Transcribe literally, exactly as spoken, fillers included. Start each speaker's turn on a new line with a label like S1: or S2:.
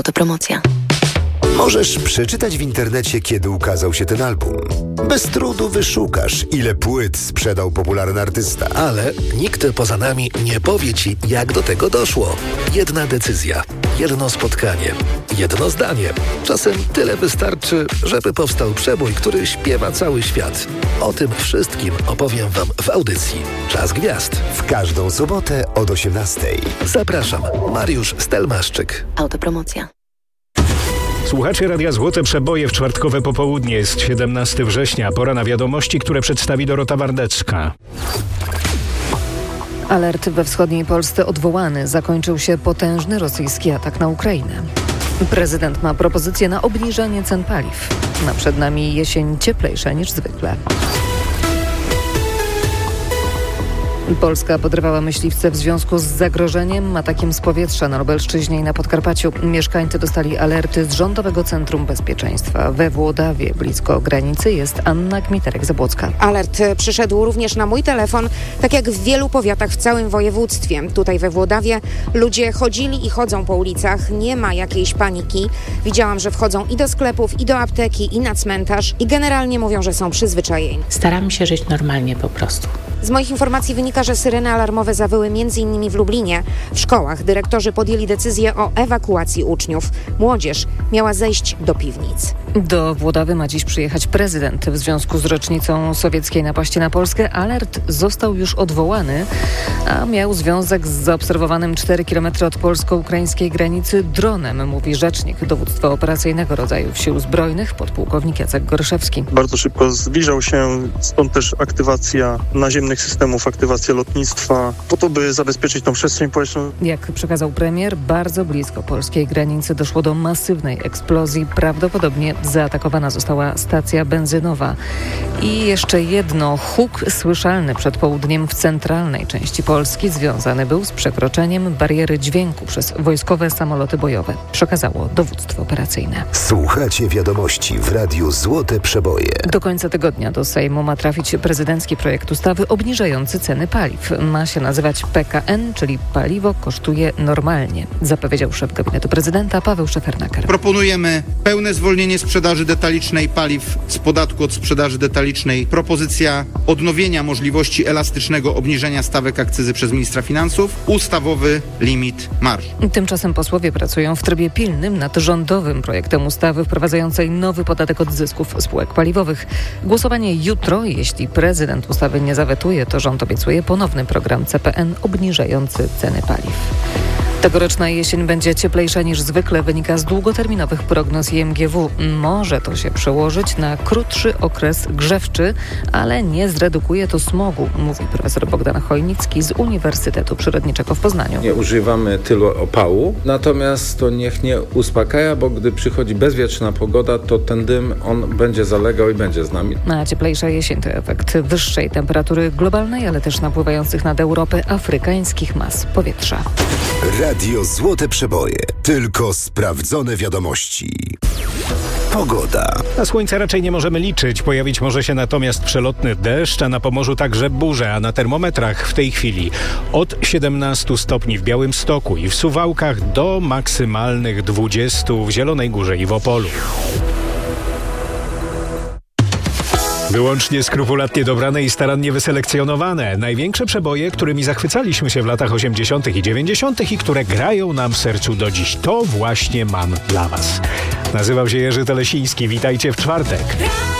S1: Autopromocja.
S2: Możesz przeczytać w internecie, kiedy ukazał się ten album. Bez trudu wyszukasz, ile płyt sprzedał popularny artysta.
S3: Ale nikt poza nami nie powie Ci, jak do tego doszło. Jedna decyzja, jedno spotkanie, jedno zdanie. Czasem tyle wystarczy, żeby powstał przebój, który śpiewa cały świat. O tym wszystkim opowiem Wam w audycji Czas Gwiazd.
S2: W każdą sobotę od osiemnastej.
S3: Zapraszam, Mariusz Stelmaszczyk.
S1: Autopromocja.
S4: Słuchacie Radia Złote Przeboje w czwartkowe popołudnie. Jest siedemnastego września. Pora na wiadomości, które przedstawi Dorota Wardecka.
S5: Alert we wschodniej Polsce odwołany. Zakończył się potężny rosyjski atak na Ukrainę. Prezydent ma propozycję na obniżanie cen paliw. Ma przed nami jesień cieplejsza niż zwykle. Polska podrywała myśliwce w związku z zagrożeniem atakiem z powietrza na Lubelszczyźnie i na Podkarpaciu. Mieszkańcy dostali alerty z Rządowego Centrum Bezpieczeństwa. We Włodawie, blisko granicy, jest Anna Kmiterek-Zabłocka.
S6: Alert przyszedł również na mój telefon, tak jak w wielu powiatach w całym województwie. Tutaj we Włodawie ludzie chodzili i chodzą po ulicach. Nie ma jakiejś paniki. Widziałam, że wchodzą i do sklepów, i do apteki, i na cmentarz. I generalnie mówią, że są przyzwyczajeni.
S7: Staramy się żyć normalnie po prostu.
S6: Z moich informacji wynika, że syreny alarmowe zawyły między innymi w Lublinie. W szkołach dyrektorzy podjęli decyzję o ewakuacji uczniów. Młodzież miała zejść do piwnic.
S5: Do Włodawy ma dziś przyjechać prezydent. W związku z rocznicą sowieckiej napaści na Polskę alert został już odwołany, a miał związek z zaobserwowanym cztery kilometry od polsko-ukraińskiej granicy dronem, mówi rzecznik dowództwa operacyjnego rodzajów Sił Zbrojnych, podpułkownik Jacek Gorszewski.
S8: Bardzo szybko zbliżał się, stąd też aktywacja naziemnych systemów, aktywacja lotnictwa, po to, by zabezpieczyć tą przestrzeń powietrzną.
S5: Jak przekazał premier, bardzo blisko polskiej granicy doszło do masywnej eksplozji. Prawdopodobnie zaatakowana została stacja benzynowa. I jeszcze jedno, huk słyszalny przed południem w centralnej części Polski związany był z przekroczeniem bariery dźwięku przez wojskowe samoloty bojowe, przekazało dowództwo operacyjne.
S2: Słuchacie wiadomości w Radiu Złote Przeboje.
S5: Do końca tygodnia do Sejmu ma trafić prezydencki projekt ustawy obniżający ceny paliw. Ma się nazywać P K N, czyli paliwo kosztuje normalnie, zapowiedział szef gabinetu prezydenta Paweł Szefernaker.
S9: Proponujemy pełne zwolnienie sprzedaży detalicznej paliw z podatku od sprzedaży detalicznej. Propozycja odnowienia możliwości elastycznego obniżenia stawek akcyzy przez ministra finansów. Ustawowy limit marż.
S5: Tymczasem posłowie pracują w trybie pilnym nad rządowym projektem ustawy wprowadzającej nowy podatek od zysków spółek paliwowych. Głosowanie jutro. Jeśli prezydent ustawy nie zawetuje, to rząd obiecuje ponowny program C P N obniżający ceny paliw. Tegoroczna jesień będzie cieplejsza niż zwykle, wynika z długoterminowych prognoz I M G W. Może to się przełożyć na krótszy okres grzewczy, ale nie zredukuje to smogu, mówi profesor Bogdan Chojnicki z Uniwersytetu Przyrodniczego w Poznaniu.
S10: Nie używamy tylu opału, natomiast to niech nie uspokaja, bo gdy przychodzi bezwietrzna pogoda, to ten dym, on będzie zalegał i będzie z nami.
S5: A cieplejsza jesień to efekt wyższej temperatury globalnej, ale też napływających nad Europę afrykańskich mas powietrza.
S2: Radio Złote Przeboje. Tylko sprawdzone wiadomości. Pogoda.
S4: Na słońce raczej nie możemy liczyć. Pojawić może się natomiast przelotny deszcz, a na Pomorzu także burze, a na termometrach w tej chwili od siedemnastu stopni w Białymstoku i w Suwałkach do maksymalnych dwudziestu w Zielonej Górze i w Opolu. Wyłącznie skrupulatnie dobrane i starannie wyselekcjonowane. Największe przeboje, którymi zachwycaliśmy się w latach osiemdziesiątych i dziewięćdziesiątych i które grają nam w sercu do dziś. To właśnie mam dla Was. Nazywam się Jerzy Telesiński. Witajcie w czwartek.